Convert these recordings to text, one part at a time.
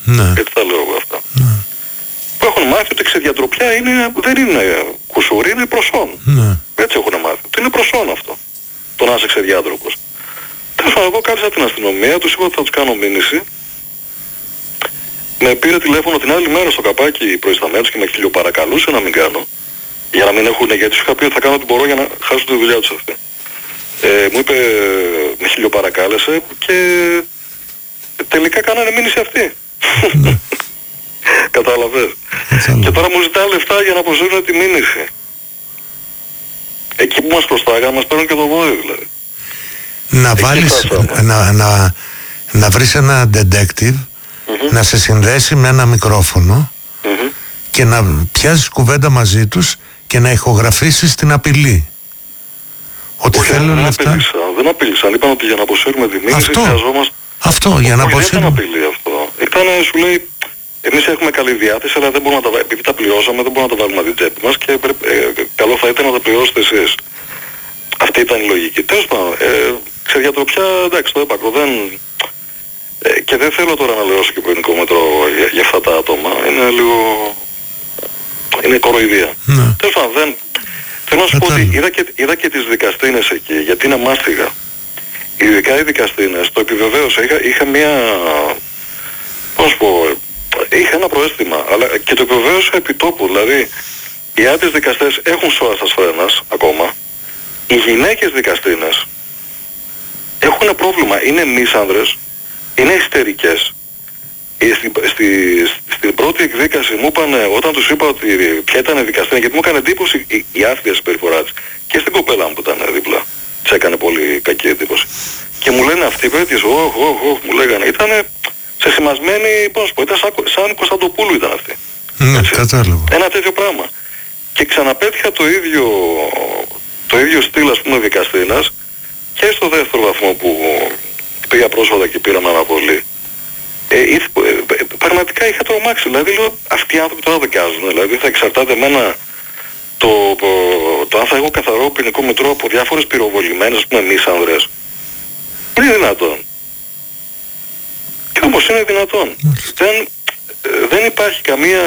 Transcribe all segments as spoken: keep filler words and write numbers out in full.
Ναι. Έτσι τα λέω εγώ αυτά. Ναι. Που έχουν μάθει ότι η ξεδιατροπιά είναι, δεν είναι κουσούρι, είναι προσόν. Ναι. Έτσι έχουν μάθει. Ότι είναι προσόν αυτό. Το να είσαι ξεδιάτροπος. Τέλος πάντων, εγώ κάλεσα την αστυνομία, τους είπα ότι θα τους κάνω μήνυση. Με πήρε τηλέφωνο την άλλη μέρα στο καπάκι προϊσταμένος και με χιλιοπαρακαλούσε να μην κάνω. Για να μην έχουν, γιατί σου είχα πει ότι θα κάνω ό,τι μπορώ για να χάσουν τη δουλειά τους αυτή. Ε, μου είπε, με χιλιοπαρακάλεσε και τελικά κάνανε μήνυση αυτή. Κατάλαβες. Και τώρα μου ζητάει λεφτά για να αποσύρουν τη μήνυση. Εκεί που μας προστάγανε μας παίρνουν και το βόδι δηλαδή. Να Εκεί βάλεις, να, να, να βρεις ένα detective, mm-hmm. να σε συνδέσει με ένα μικρόφωνο mm-hmm. και να πιάσεις κουβέντα μαζί τους και να ηχογραφήσεις την απειλή. Ότι όχι, θέλουν δεν λεφτά. Απειλήσαν, δεν απειλήσαν. Είπαν ότι για να αποσύρουμε τη μήνυση χρειαζόμαστε... Αυτό, για να αποσύρουμε. Δεν ήταν απειλή αυτό. Ήταν, σου λέει, εμείς έχουμε καλή διάθεση, αλλά δεν μπορούμε να τα βάλουμε. Επειδή τα πληρώσαμε, δεν μπορούμε να τα βάλουμε από την τσέπη μας και πρέπει, ε, καλό θα ήταν να τα πληρώσετε εσείς. Αυτή ήταν η λογική. Τέλος πάντων, ε, ξεδιατροπιά, εντάξει, το έπακρο δεν... Ε, και δεν θέλω τώρα να λέω και ποινικό μέτρο για, για αυτά τα άτομα. Είναι λίγο... Είναι κοροϊδία. Ναι. Τέλος πάντων, δεν... Θέλω να σου πω ότι είδα και, είδα και τις δικαστίνες εκεί, γιατί είναι μάστιγα. Ειδικά οι δικαστίνες, το επιβεβαίωσα, είχα, είχα μια... Πώς πω... Είχα ένα προαίσθημα, αλλά και το επιβεβαίωσα επί τόπου, δηλαδή οι άντρες δικαστές έχουν σώα στα σφρένας ακόμα, οι γυναίκες δικαστίνες έχουν ένα πρόβλημα, είναι μίσανδρες, είναι ιστερικές. Στη, στη, στην πρώτη εκδίκαση μου είπαν, όταν τους είπα ότι ποια ήταν δικαστήνα, γιατί μου έκανε εντύπωση η, η άθλια συμπεριφορά της, και στην κοπέλα μου που ήταν δίπλα, της έκανε πολύ κακή εντύπωση. Και μου λένε αυτοί οι παιδίες, όχ, όχ, όχ, μου λέγανε, ήτανε σε σημασμένη, πώς πω, ήταν σαν, σαν Κωνσταντοπούλου ήταν αυτή. Ναι, κατάλαβα. Ένα τέτοιο πράγμα. Και ξαναπέτυχα το ίδιο, το ίδιο στυλ, ας πούμε, δικαστήνας και στο δεύτερο βαθμό που πήγα πρόσφατα και πήραμε αναβολή. Ε, ε, ε, πραγματικά είχα τρομάξει, δηλαδή λέω, αυτοί οι άνθρωποι τώρα δικάζουν, δηλαδή θα εξαρτάται εμένα το, το, το αν θα έχω καθαρό ποινικό μητρό από διάφορες πυροβολημένες, ας πούμε, μίσανδρες. Είναι δυνατόν. Και όμως είναι δυνατόν. Δεν, δεν υπάρχει καμία,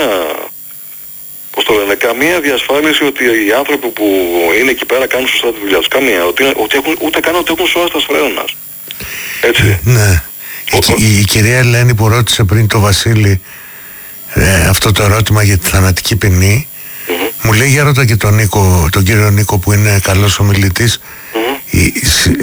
πώς το λένε, καμία διασφάλιση ότι οι άνθρωποι που είναι εκεί πέρα κάνουν σωστά τη δουλειά τους. Καμία. Ότι, ότι έχουν, ούτε καν ότι έχουν σώα στα σφρένας. Έτσι. Ναι. Η, η κυρία Ελένη που ρώτησε πριν το Βασίλη ε, αυτό το ερώτημα για τη θανατική ποινή, mm-hmm. μου λέει για ρώτα και τον Νίκο, τον κύριο Νίκο που είναι καλός ομιλητής, mm-hmm. η,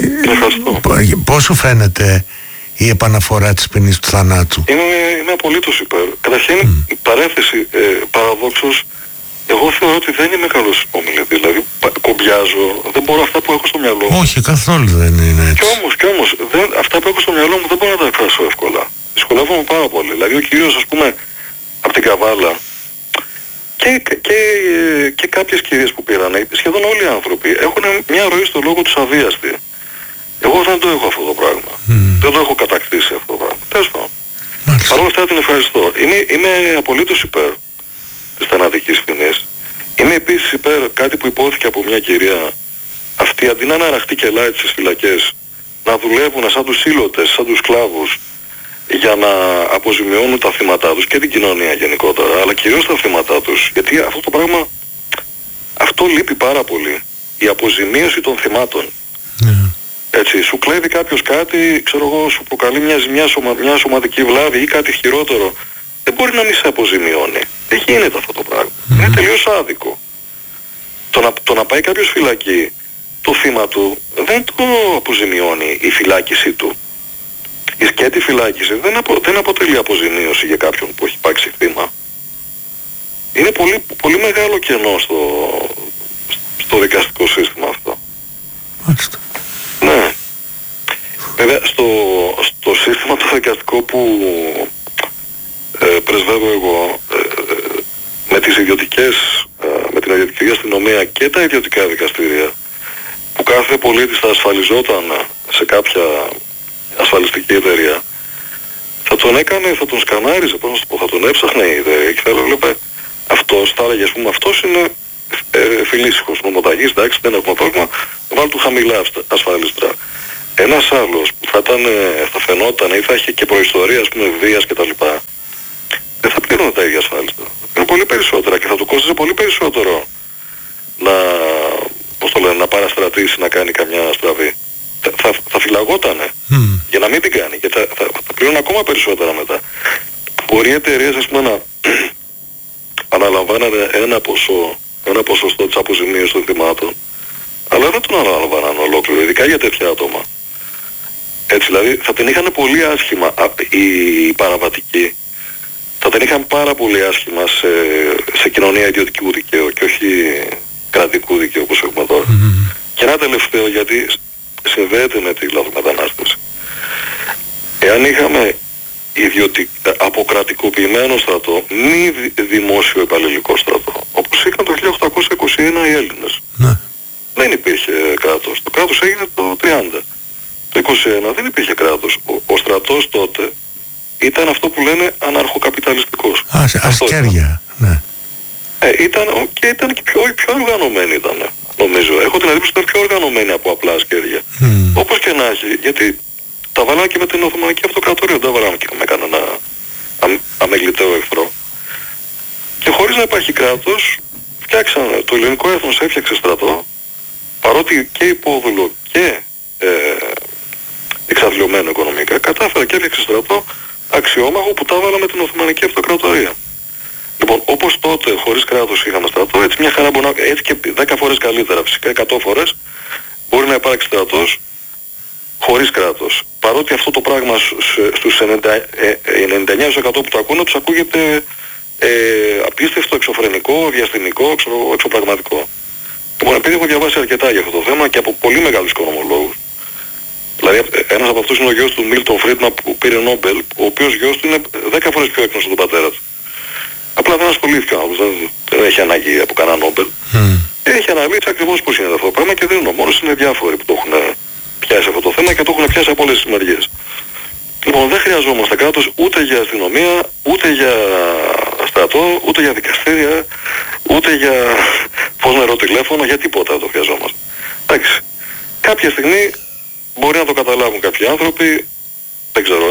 η, πώς σου φαίνεται η επαναφορά της ποινής του θανάτου? Είμαι, είμαι απολύτως υπέρ. Καταρχήν mm. η παρένθεση, ε, παραδόξως, εγώ θεωρώ ότι δεν είμαι καλός ομιλητής, δηλαδή κομπιάζω, δεν μπορώ αυτά που έχω στο μυαλό μου. Όχι, καθόλου δεν είναι έτσι. Κι όμως, κι όμως, δεν, αυτά που έχω στο μυαλό μου δεν μπορώ να τα εκφράσω εύκολα. Δυσκολεύομαι πάρα πολύ. Δηλαδή ο κυρίως, ας πούμε, από την Καβάλα και, και, και, και κάποιες κυρίες που πήραν, σχεδόν όλοι οι άνθρωποι έχουν μια ροή στο λόγο τους αβίαστη. Εγώ δεν το έχω αυτό το πράγμα. Mm. Δεν το έχω κατακτήσει αυτό το πράγμα. Τέλος πάντων. Παρ' όλα αυτά την ευχαριστώ. Είμαι, είμαι απολύτως υπέρ της θανατικής ποινής. Είμαι επίσης υπέρ κάτι που υπόθηκε από μια κυρία, αυτή αντί να αναραχτεί και λάει στις φυλακές, να δουλεύουν σαν τους σύλλοτες, σαν τους σκλάβους, για να αποζημιώνουν τα θύματά τους και την κοινωνία γενικότερα, αλλά κυρίως τα θύματά τους. Γιατί αυτό το πράγμα, αυτό λείπει πάρα πολύ. Η αποζημίωση των θυμάτων. Yeah. Έτσι, σου κλέβει κάποιος κάτι, ξέρω εγώ, σου προκαλεί μια, μια, σωμα, μια σωματική βλάβη ή κάτι χειρότερο. Δεν μπορεί να μην σε αποζημιώνει. Δεν γίνεται αυτό το πράγμα. Mm. Είναι τελείως άδικο. Το να, το να πάει κάποιος φυλακή, το θύμα του δεν το αποζημιώνει η φυλάκιση του. Η σκέτη φυλάκιση δεν, απο, δεν αποτελεί αποζημίωση για κάποιον που έχει υπάρξει θύμα. Είναι πολύ, πολύ μεγάλο κενό στο, στο δικαστικό σύστημα αυτό. Μάλιστα. Ναι. Βέβαια στο, στο σύστημα το δικαστικό που ε, πρεσβεύω εγώ, ε, με τις ιδιωτικές, ε, με την ιδιωτική αστυνομία και τα ιδιωτικά δικαστήρια, που κάθε πολίτης θα ασφαλιζόταν σε κάποια ασφαλιστική εταιρεία, θα τον έκανε, θα τον σκανάριζε, πώς να σου πω, θα τον έψαχνε η εταιρεία και θα έβλεπε αυτός, θα έλεγε, ας πούμε, αυτός είναι ε, φιλήσυχος, νομοταγής, εντάξει, δεν έχουμε πρόβλημα, βάλει του χαμηλά ασφαλιστρά. Ένας άλλος που θα, ήταν, θα φαινόταν ή θα είχε και προϊστορία, ας πούμε, βίας κτλ. πολύ περισσότερα και θα του κόστιζε πολύ περισσότερο να, πώς το λένε, να παραστρατήσει, να κάνει καμιά στραβή. Θα, θα, θα φυλαγότανε mm. για να μην την κάνει και θα, θα, θα πληρώνει ακόμα περισσότερα μετά. Μπορεί οι εταιρείες, ας πούμε, να αναλαμβάνανε ένα ποσό, ένα ποσοστό της αποζημίωσης των θυμάτων, αλλά δεν τον αναλαμβάνανε ολόκληρο, ειδικά για τέτοια άτομα. Έτσι, δηλαδή θα την είχαν πολύ άσχημα οι παραβατικοί, θα την είχαν πάρα πολύ άσχημα σε, σε κοινωνία ιδιωτικού δικαίου και όχι κρατικού δικαίου όπως έχουμε τώρα. Mm-hmm. Και ένα τελευταίο, γιατί συνδέεται με τη λαθρομετανάστευση. Εάν είχαμε ιδιωτικ... αποκρατικοποιημένο στρατό, μη δημόσιο υπαλληλικό στρατό, όπως είχαν το χίλια οκτακόσια είκοσι ένα οι Έλληνες. Ναι. Δεν υπήρχε κράτος. Το κράτος έγινε το τριάντα. Το είκοσι ένα δεν υπήρχε κράτος. Ο, ο στρατός τότε ήταν αυτό που λένε αναρχοκαπιταλιστικός. Α, ασκέρια. Ναι. Ε, ήταν, και ήταν και πιο, πιο οργανωμένοι ήταν, νομίζω. Έχω την εντύπωση ότι ήταν πιο οργανωμένοι από απλά ασκέρια. Mm. Όπως και να έχει, γιατί τα βάλανε και με την Οθωμανική Αυτοκρατορία, δεν τα βάλανε και με κανένα αμ, αμεγληταίο εχθρό. Και χωρίς να υπάρχει κράτος, φτιάξανε, το ελληνικό έθνος έφτιαξε στρατό, παρότι και υπόδουλο και ε, εξαθλιωμένο οικονομικά, κατάφερε και έφτιαξε στρατό αξιόμαχο που τα βάλαμε με την Οθωμανική Αυτοκρατορία. Λοιπόν, όπως τότε χωρίς κράτος είχαμε στρατό, έτσι μια χαρά μπορεί να, έτσι και δέκα φορές καλύτερα, φυσικά εκατό φορές, μπορεί να υπάρξει στρατός χωρίς κράτος. Παρότι αυτό το πράγμα στους ενενήντα εννιά τοις εκατό που το ακούνε τους ακούγεται ε, απίστευτο, εξωφρενικό, διαστημικό, εξω, εξωπραγματικό. Λοιπόν, επειδή έχω διαβάσει αρκετά για αυτό το θέμα και από πολύ μεγάλους οικονομολόγους, δηλαδή ένας από αυτούς είναι ο γιος του Μίλτον Φρίντμαν που πήρε Νόμπελ, ο οποίος γιος του είναι δέκα φορές πιο έκνος από τον πατέρα του. Απλά δεν ασχολήθηκε ο άνθρωπος, δεν, δεν έχει ανάγκη από κανένα Νόμπελ. Mm. Έχει αναλύσει ακριβώς πώς είναι αυτό το πράγμα και δεν είναι ο μόνος, είναι διάφοροι που το έχουν πιάσει αυτό το θέμα και το έχουν πιάσει από όλες τις μεριές. Λοιπόν, δεν χρειαζόμαστε κράτος ούτε για αστυνομία, ούτε για στρατό, ούτε για δικαστήρια, ούτε για φως νερό τηλέφωνο, για τίποτα δεν το χρειαζόμαστε. Εντάξει, κάποια στιγμή μπορεί να το καταλάβουν κάποιοι άνθρωποι, δεν ξέρω,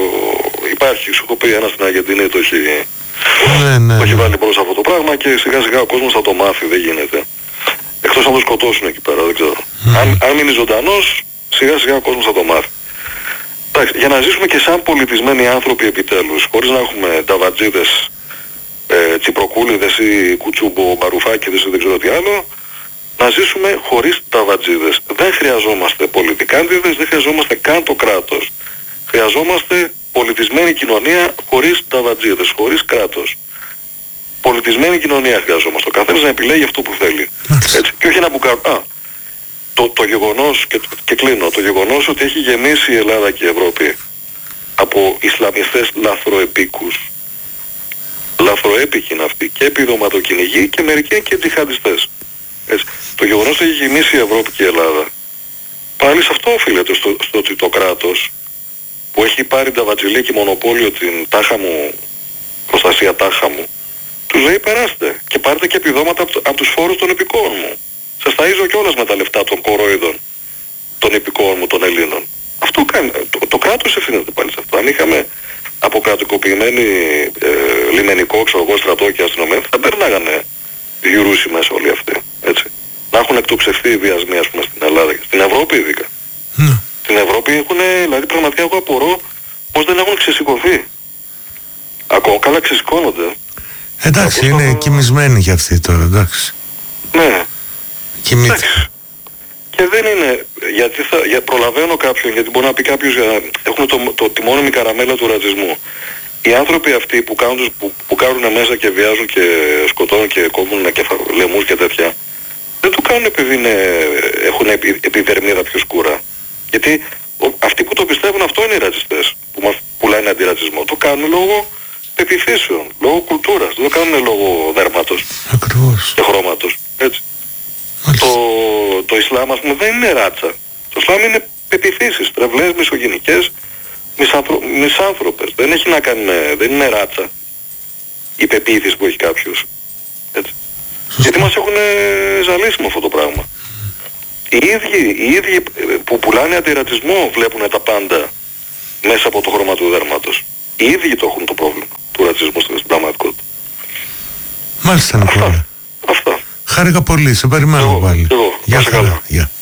υπάρχει, σου έχω πει ένας στην Αργεντινή το έχει, ναι, ναι, το έχει βάλει μπρος αυτό το πράγμα και σιγά σιγά ο κόσμος θα το μάθει, δεν γίνεται. Εκτός αν το σκοτώσουν εκεί πέρα, δεν ξέρω. Mm. Αν, αν μείνει ζωντανός, σιγά σιγά ο κόσμος θα το μάθει. Εντάξει, για να ζήσουμε και σαν πολιτισμένοι άνθρωποι επιτέλους, χωρίς να έχουμε νταβατζίδες, ε, τσιπροκούλιδες ή κουτσούμπο μπαρουφάκιδες ή δεν ξέρω τι άλλο, να ζήσουμε χωρίς νταβατζίδες. Δεν χρειαζόμαστε πολιτικάντιδες, δεν χρειαζόμαστε καν το κράτος. Χρειαζόμαστε πολιτισμένη κοινωνία χωρίς νταβατζίδες, χωρίς κράτος. Πολιτισμένη κοινωνία χρειαζόμαστε. Ο καθένας να επιλέγει αυτό που θέλει. Έτσι. Και όχι ένα μπουκάρ. Α, το, το γεγονός, και, και κλείνω, το γεγονός ότι έχει γεμίσει η Ελλάδα και η Ευρώπη από Ισλαμιστές λαθροεπίκους. Λαθροέπικοι είναι αυτοί και επιδοματοκυνηγοί και μερικοί και τζιχαντιστές. Έτσι. Το γεγονός ότι έχει γεμίσει η Ευρώπη και η Ελλάδα, πάλι σε αυτό οφείλεται στο, στο ότι το κράτος που έχει πάρει τα βατζιλή και μονοπόλιο την τάχα μου, προστασία τάχα μου, τους λέει περάστε και πάρτε και επιδόματα από, από τους φόρους των υπηκόων μου. Σας ταΐζω κιόλας με τα λεφτά των κορόιδων των υπηκόων μου, των Ελλήνων. Αυτό κάνει, το, το κράτος ευθύνεται πάλι σε αυτό. Αν είχαμε αποκρατικοποιημένη ε, λιμενικό, ξέρω, στρατό και αστυνομία, θα περνάγανε γιουρούσι μέσα όλοι αυτοί. Έτσι. Να έχουν εκτοξευθεί οι βιασμοί, ας πούμε, στην Ελλάδα και στην Ευρώπη ειδικά. Mm. Στην Ευρώπη έχουν, δηλαδή πραγματικά εγώ απορώ πώς δεν έχουν ξεσηκωθεί. Ακόμα καλά ξεσηκώνονται. Εντάξει, είναι το... κοιμισμένοι για αυτοί τώρα, εντάξει. Ναι. Κοιμήθηκε. Και δεν είναι, γιατί θα, για, προλαβαίνω κάποιον, γιατί μπορεί να πει κάποιος, για, έχουν το, το, τη μόνιμη καραμέλα του ρατσισμού. Οι άνθρωποι αυτοί που κάνουν, που, που κάνουν μέσα και βιάζουν και σκοτώνουν και κόβουν και λαιμούς και τέτοια, δεν το κάνουν επειδή είναι, έχουν επι, επιδερμίδα πιο σκούρα. Γιατί ο, αυτοί που το πιστεύουν αυτό είναι οι ρατσιστές, που μας πουλάνε αντιρατσισμό. Το κάνουν λόγω πεποιθήσεων, λόγω κουλτούρας, δεν το κάνουν λόγω δέρματος. Ακριβώς. Και χρώματος, έτσι. Το, το Ισλάμ, ας πούμε, δεν είναι ράτσα. Το Ισλάμ είναι πεποιθήσεις, τρευλές, μισογενικές, μισάνθρω, μισάνθρωπες. Δεν έχει να κάνει, δεν είναι ράτσα η πεποίθηση που έχει κάποιος. Έτσι. Γιατί μας έχουν ζαλίσει με αυτό το πράγμα. Οι ίδιοι, οι ίδιοι που πουλάνε αντιρατσισμό βλέπουν τα πάντα μέσα από το χρώμα του δέρματος. Οι ίδιοι το έχουν το πρόβλημα του ρατσισμού στην πραγματικότητα. Μάλιστα, Νικόλα. Αυτά. Χάρηκα πολύ, σε περιμένω εγώ, πάλι. Εγώ, Γεια χαρά. Γεια.